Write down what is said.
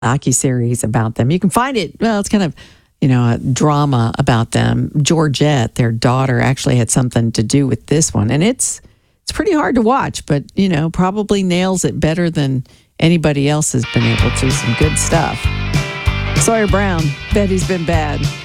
docuseries about them. You can find it. Well, it's kind of a drama about them. Georgette, their daughter, actually had something to do with this one, and it's pretty hard to watch, but probably nails it better than anybody else has been able to. Some good stuff. Sawyer Brown, Betty's Been Bad.